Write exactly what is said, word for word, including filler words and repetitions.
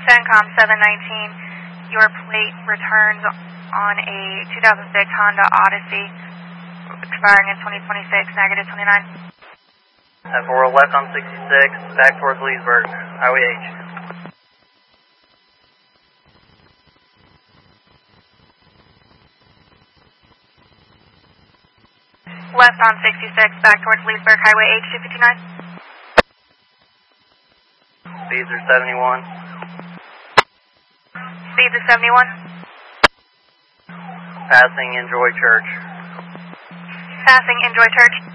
CENTCOM seven nineteen, your plate returns on a two thousand six Honda Odyssey, expiring in twenty twenty-six, negative twenty-nine. ten four left on sixty-six, back towards Leesburg, Highway H. Left on sixty-six, back towards Leesburg, Highway H, two fifty-nine. Speeds are seventy-one. Speeds are seventy-one. Passing Enjoy Church. Passing Enjoy Church.